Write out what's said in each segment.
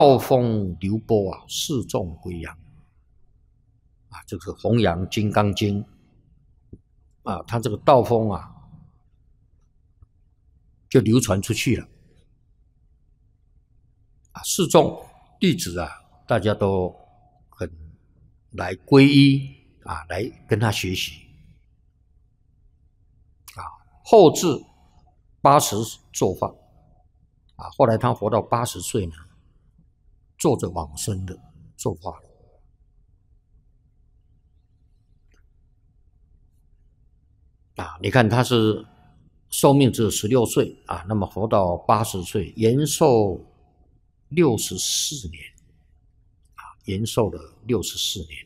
道风流波啊，示众归阳啊，这个弘扬《金刚经》啊，他这个道风啊，就流传出去了啊，示众弟子啊，大家都很来皈依啊，来跟他学习啊。后至80坐放啊，后来他活到80岁呢，坐着往生的坐化了。啊，你看他是寿命只有16岁啊，那么活到80岁，延寿64年啊，延寿了64年。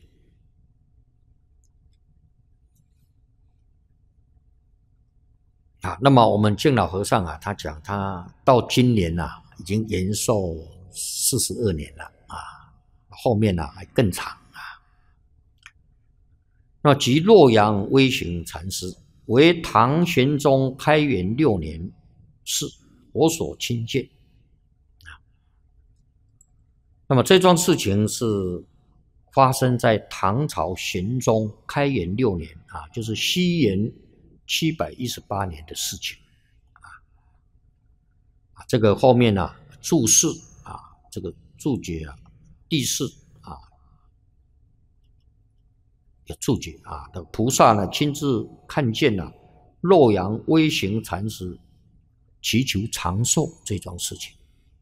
啊，那么我们净老和尚啊，他讲他到今年啊，已经延寿42年了啊，后面啊还更长啊。那即洛阳微行禅师，为唐玄宗开元6年事，我所亲见。那么这桩事情是发生在唐朝玄宗开元6年啊，就是西元718年的事情啊。这个后面啊注释啊，这个注解啊，第4啊有注解啊，那菩萨呢亲自看见了洛阳微行禅师祈求长寿这桩事情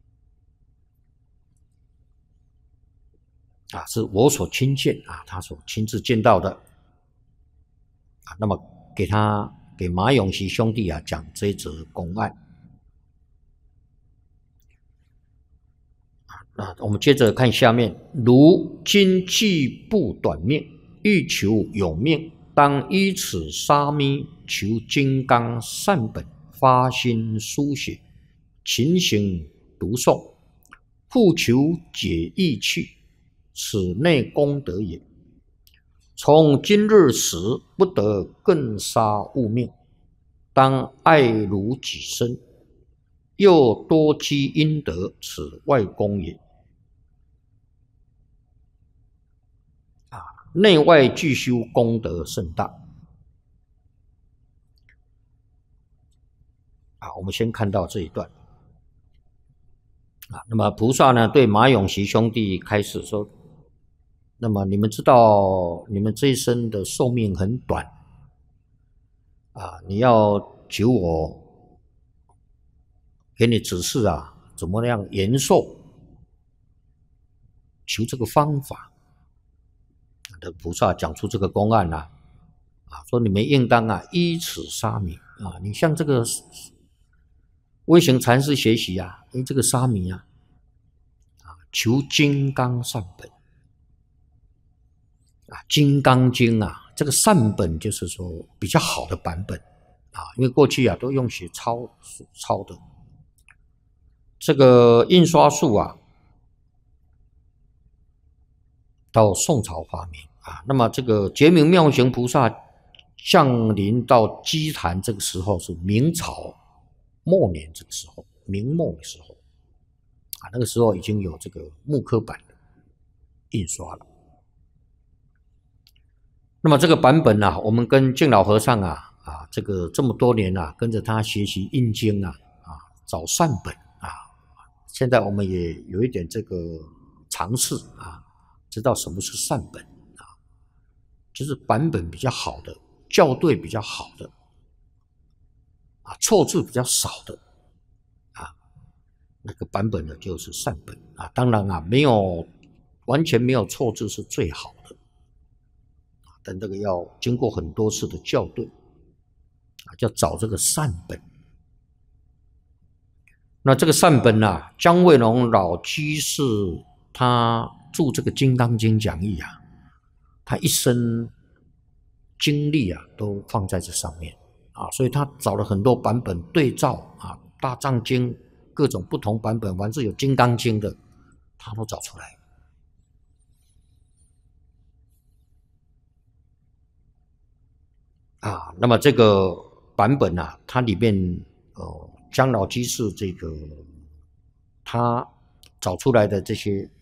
啊，是我所亲见啊，他所亲自见到的啊。那么给马永熙兄弟啊讲这一则公案啊。我们接着看下面，如今既不短命，欲求永命，当依此沙弥求金刚善本，发心书写，勤行读诵，复求解义趣，此内功德也。从今日始，不得更杀物命，当爱如己身，又多积阴德，此外功也。内外俱修，功德甚大啊。我们先看到这一段啊。那么菩萨呢对马永熙兄弟开始说，那么你们知道你们这一生的寿命很短啊，你要求我给你指示啊，怎么样延寿，求这个方法。的菩萨讲出这个公案啊，说你们应当啊依此沙弥啊，你向这个微行禅师学习啊，这个沙弥啊，求金刚善本啊，金刚经啊，这个善本就是说比较好的版本啊，因为过去啊都用写抄的，这个印刷术啊，到宋朝发明啊。那么这个觉明妙行菩萨降临到基坛这个时候是明朝末年，这个时候明末的时候啊，那个时候已经有这个木刻版的印刷了。那么这个版本啊，我们跟净老和尚啊这个这么多年啊，跟着他学习印经啊找善本啊，现在我们也有一点这个尝试啊，知道什么是善本啊，就是版本比较好的，校对比较好的啊，错字比较少的啊，那个版本呢就是善本啊。当然啊，完全没有错字是最好的，但这个要经过很多次的校对啊，要找这个善本。那这个善本啊，姜惠龙老居士他著这个《金刚经》讲义啊，他一生精力啊都放在这上面啊，所以他找了很多版本对照啊，《大藏经》各种不同版本，凡是有《金刚经》的，他都找出来啊。那么这个版本啊，它里面姜老居士这个他找出来的这些